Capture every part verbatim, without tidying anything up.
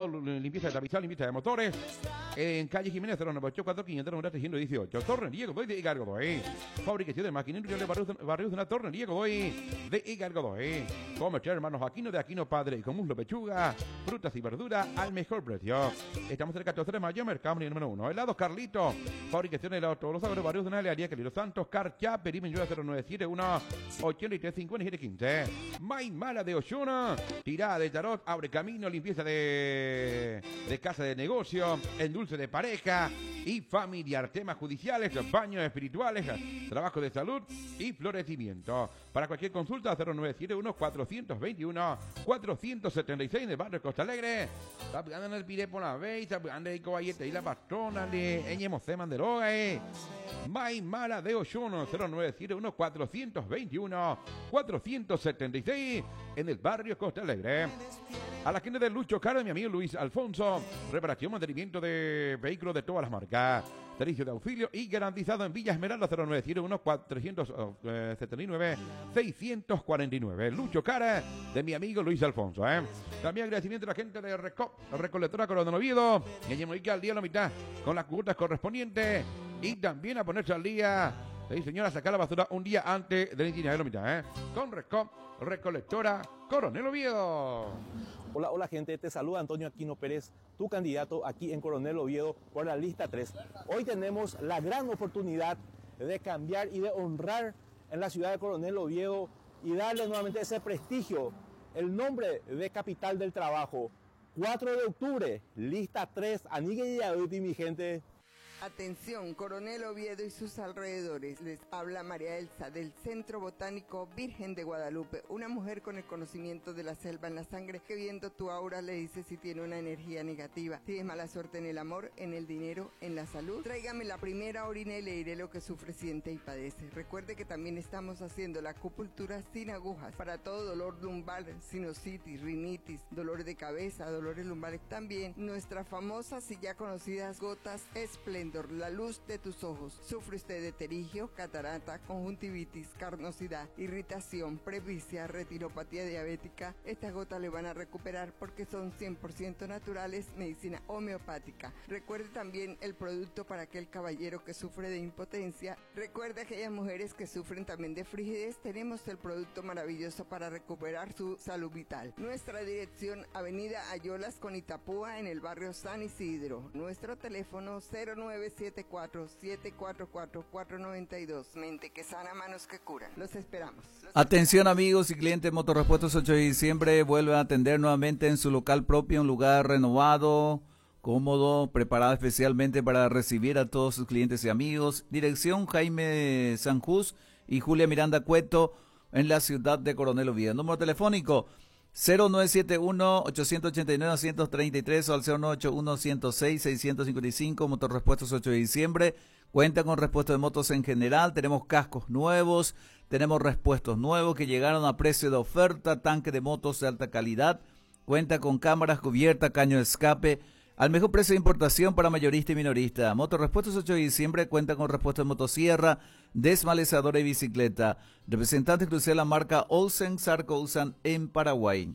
limpieza de tapizado, limpieza de motores. En calle Jiménez, cero nueve ocho cuatro quinientos trescientos dieciocho. Tornería Godoy de Igar Godoy. Fabricación de máquinas industriales de barrios de una tornería Godoy de Igar Godoy. Comercial Hermanos Aquino de Aquino Padre y con muslo pechuga, frutas y verduras al mejor precio. Estamos en el catorce de mayo, Mercado número uno. Helados Carlito. Fabricación de helados todos los sabores, barrios de una heladería Calero Santos, Carcha, Perimenyola cero nueve siete uno ochenta y tres cincuenta y siete quince. Maimala de Oshuna. Tirada de tarot, abre camino, limpieza de, de casa de negocio, en dulce de pareja y familiar, temas judiciales, baños espirituales, trabajo de salud y florecimiento. Para cualquier consulta, cero nueve siete uno cuatro dos uno cuatro siete seis en el barrio Costa Alegre. Está pegando en el pire por la vez, está pegando el coballete y la patrona de Eñemo Seman de Loga, eh. Maimala de Oyono, cero nueve siete uno cuatro dos uno cuatro siete seis en el barrio Costa Alegre. A la gente de Lucho Caro, mi amigo Luis Alfonso, reparación, mantenimiento de vehículos de todas las marcas, servicio de auxilio y garantizado en Villa Esmeralda, cero nueve siete uno cuatro siete nueve seis cuatro nueve. Lucho Cara, de mi amigo Luis Alfonso. ¿eh? También agradecimiento a la gente de Recop, la recolectora Coronel Oviedo, que llegó al día a la mitad con las cuotas correspondientes y también a ponerse al día. Sí, señora, sacar la basura un día antes del itinerario de la mitad, ¿eh? Con Recop, recolectora Coronel Oviedo. Hola, hola gente, te saluda Antonio Aquino Pérez, tu candidato aquí en Coronel Oviedo por la lista tres. Hoy tenemos la gran oportunidad de cambiar y de honrar en la ciudad de Coronel Oviedo y darle nuevamente ese prestigio, el nombre de capital del trabajo. cuatro de octubre, lista tres, Anigue y Aduti, mi gente. Atención, Coronel Oviedo y sus alrededores. Les habla María Elsa del Centro Botánico Virgen de Guadalupe, una mujer con el conocimiento de la selva en la sangre que viendo tu aura le dice si tiene una energía negativa. Tienes mala suerte en el amor, en el dinero, en la salud. Tráigame la primera orina y le diré lo que sufre, siente y padece. Recuerde que también estamos haciendo la acupuntura sin agujas para todo dolor lumbar, sinusitis, rinitis, dolores de cabeza, dolores lumbares. También nuestras famosas y ya conocidas gotas esplendorosas. La luz de tus ojos. ¿Sufre usted de terigio, catarata, conjuntivitis, carnosidad, irritación, presbicia, retinopatía diabética? Estas gotas le van a recuperar porque son cien por ciento naturales, medicina homeopática. Recuerde también el producto para aquel caballero que sufre de impotencia. Recuerde a aquellas mujeres que sufren también de frigidez. Tenemos el producto maravilloso para recuperar su salud vital. Nuestra dirección, Avenida Ayolas con Itapúa en el barrio San Isidro. Nuestro teléfono cero nueve siete cuatro siete cuatro cuatro cuatro nueve dos. Mente que sana, manos que curan. Los esperamos. Los Atención amigos y clientes, Motorrepuestos ocho de diciembre vuelve a atender nuevamente en su local propio, un lugar renovado, cómodo, preparado especialmente para recibir a todos sus clientes y amigos. Dirección Jaime Sanjús y Julia Miranda Cueto en la ciudad de Coronel Oviedo. Número telefónico cero nueve siete uno ocho ocho nueve uno tres tres o al cero nueve ocho uno uno cero seis seis cinco cinco. Motorrepuestos ocho de diciembre cuenta con repuestos de motos en general. Tenemos cascos nuevos, tenemos repuestos nuevos que llegaron a precio de oferta, tanque de motos de alta calidad, cuenta con cámaras, cubierta, caño de escape al mejor precio de importación para mayorista y minorista. Motorrepuestos ocho de diciembre cuenta con repuestos de motosierra, desmalezadora y bicicleta. Representante exclusivo de la marca Olsen Sarco usan en Paraguay.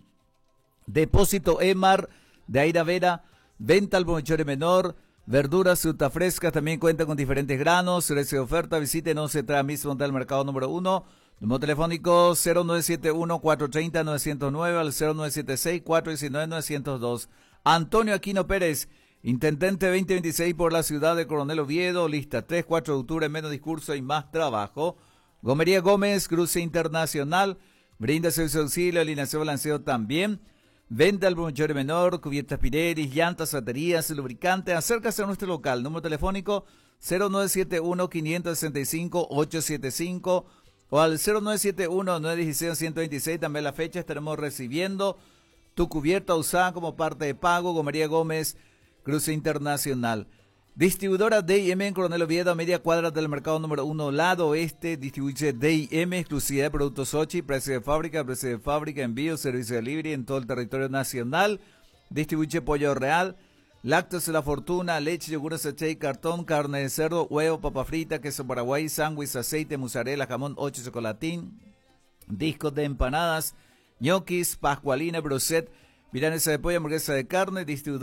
Depósito Emar de Aira Vera, venta al bonchore menor, verduras, fruta fresca, también cuenta con diferentes granos, precio de oferta, visítenos, se trae mismo del mercado número uno. Número telefónico cero nueve siete uno cuatro tres cero nueve cero nueve al cero nueve siete seis cuatro uno nueve nueve cero dos. Antonio Aquino Pérez, intendente veinte veintiséis por la ciudad de Coronel Oviedo, lista tres, cuatro de octubre, menos discurso y más trabajo. Gomería Gómez, cruce internacional, brinda servicio de auxilio, alineación balanceo también. Venta al bonchore menor, cubiertas Pirelli, llantas, baterías, lubricante. Acércase a nuestro local, número telefónico cero nueve siete uno cinco seis cinco ocho siete cinco o al cero nueve siete uno nueve uno seis uno dos seis. También la fecha estaremos recibiendo tu cubierta usada como parte de pago. Gomería Gómez, cruce internacional. Distribuidora D y M en Coronel Oviedo, a media cuadra del mercado número uno, lado oeste. Distribuye D y M, exclusividad de productos Sochi, precio de fábrica, precio de fábrica, envío, servicio de delivery en todo el territorio nacional. Distribuye pollo real, lácteos de la fortuna, leche, yogur, sachet, cartón, carne de cerdo, huevo, papa frita, queso paraguay, sándwich, aceite, mozzarella, jamón, ocho, chocolatín, discos de empanadas, ñoquis, pascualina, broset, milanesa de pollo, hamburguesa de carne. Distribuidora